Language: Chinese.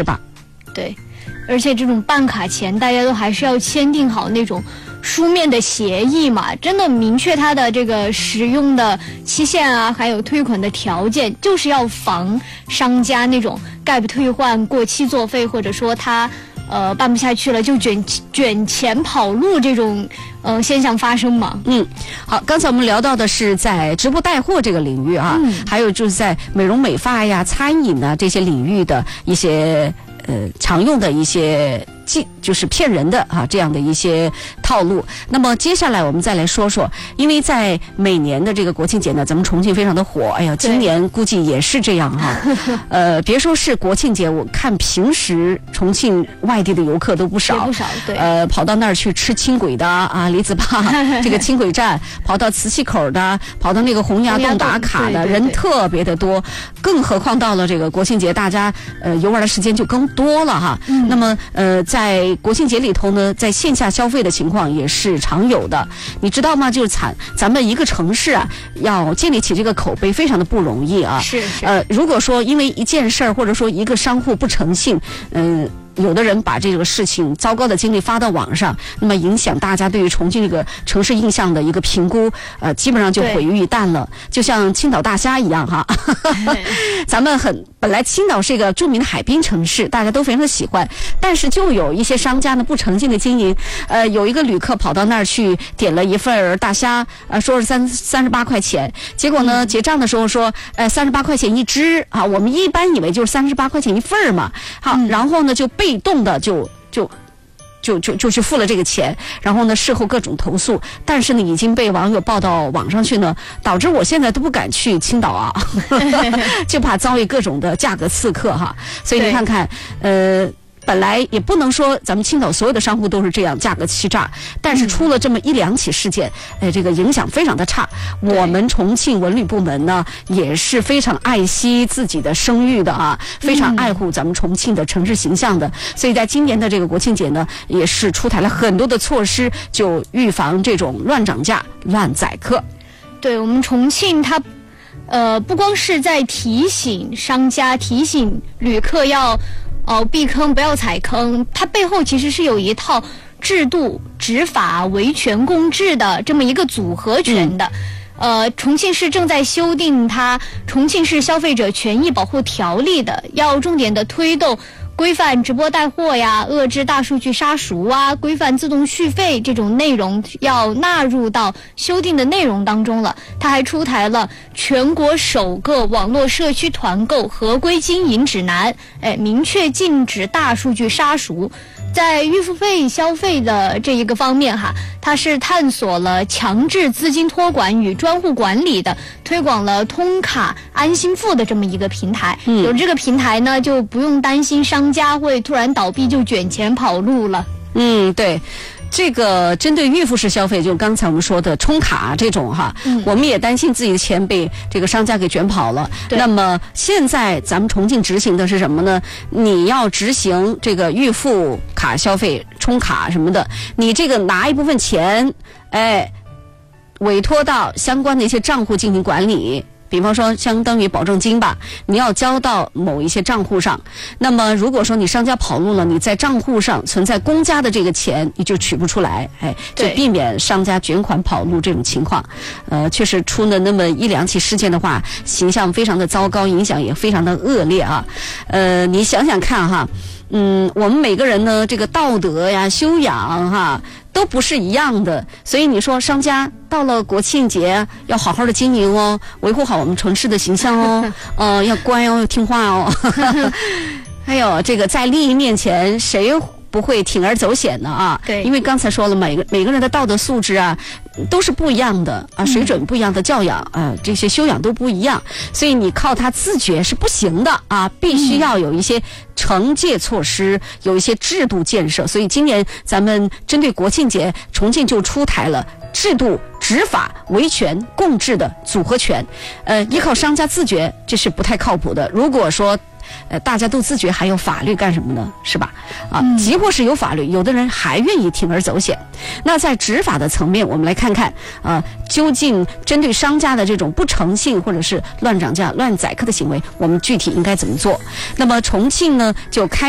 是吧？ 对，而且这种办卡前，大家都还是要签订好那种书面的协议嘛，真的明确它的这个使用的期限啊，还有退款的条件，就是要防商家那种概不退换、过期作废，或者说他办不下去了就卷钱跑路这种现象发生嘛。 好，刚才我们聊到的是在直播带货这个领域啊，还有就是在美容美发呀、餐饮啊这些领域的一些常用的一些就是骗人的这样的一些套路。那么接下来我们再来说说，因为在每年的这个国庆节呢，咱们重庆非常的火，哎呀，今年估计也是这样别说是国庆节，我看平时重庆外地的游客都不少， 对， 跑到那儿去吃轻轨的啊，李子坝这个轻轨站，跑到磁器口的，跑到那个洪崖洞打卡的，人特别的多，更何况到了这个国庆节，大家游玩的时间就更多了哈。那么在国庆节里头呢，在线下消费的情况也是常有的，你知道吗？就是咱们一个城市啊，要建立起这个口碑非常的不容易啊。 是。 如果说因为一件事儿或者说一个商户不诚信，有的人把这个事情糟糕的经历发到网上，那么影响大家对于重庆这个城市印象的一个评估，基本上就毁于一旦了。就像青岛大虾一样哈，咱们本来青岛是一个著名的海滨城市，大家都非常的喜欢，但是就有一些商家呢不诚信的经营。有一个旅客跑到那儿去点了一份大虾，说是38块钱，结果呢结账的时候说38块钱一只啊，我们一般以为就是38块钱一份嘛。好，然后呢就被动的就去付了这个钱，然后呢事后各种投诉，但是呢已经被网友报到网上去呢，导致我现在都不敢去青岛啊就怕遭遇各种的价格刺客哈。所以你看看本来也不能说咱们青岛所有的商户都是这样价格欺诈，但是出了这么一两起事件，这个影响非常的差。我们重庆文旅部门呢也是非常爱惜自己的声誉的啊，非常爱护咱们重庆的城市形象的，所以在今年的这个国庆节呢，也是出台了很多的措施，就预防这种乱涨价、乱宰客。 对，我们重庆它不光是在提醒商家、提醒旅客要避坑不要踩坑，它背后其实是有一套制度、执法、维权共治的这么一个组合拳的。重庆市正在修订它《重庆市消费者权益保护条例》的，要重点的推动规范直播带货呀、遏制大数据杀熟啊、规范自动续费这种内容要纳入到修订的内容当中了。它还出台了全国首个网络社区团购合规经营指南，明确禁止大数据杀熟。在预付费消费的这一个方面哈，它是探索了强制资金托管与专户管理的，推广了通卡安心付的这么一个平台。有这个平台呢，就不用担心商家会突然倒闭就卷钱跑路了。 对。这个针对预付式消费，就刚才我们说的充卡这种哈，我们也担心自己的钱被这个商家给卷跑了。那么现在咱们重庆执行的是什么呢？你要执行这个预付卡消费、充卡什么的，你这个拿一部分钱，委托到相关的一些账户进行管理。比方说相当于保证金吧，你要交到某一些账户上，那么如果说你商家跑路了，你在账户上存在公家的这个钱你就取不出来，就避免商家卷款跑路这种情况。确实出了那么一两起事件的话，形象非常的糟糕，影响也非常的恶劣啊。你想想看哈，我们每个人呢这个道德呀、修养哈都不是一样的，所以你说商家到了国庆节要好好的经营哦，维护好我们城市的形象哦，要乖哦，要听话哦。还有这个在利益面前谁不会铤而走险呢啊？ 对， 因为刚才说了，每个人的道德素质啊都是不一样的啊，水准不一样的教养这些修养都不一样，所以你靠他自觉是不行的啊，必须要有一些惩戒措施，有一些制度建设。所以今年咱们针对国庆节，重庆就出台了制度、执法、维权共治的组合拳。依靠商家自觉这是不太靠谱的。如果说大家都自觉，还有法律干什么呢？是吧？即或是有法律，有的人还愿意铤而走险。那在执法的层面，我们来看看究竟针对商家的这种不诚信或者是乱涨价、乱宰客的行为，我们具体应该怎么做？那么重庆呢，就开